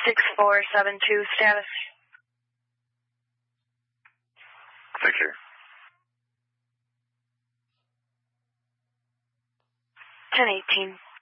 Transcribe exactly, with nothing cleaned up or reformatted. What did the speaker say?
six four seven two, status. Victor. ten eighteen.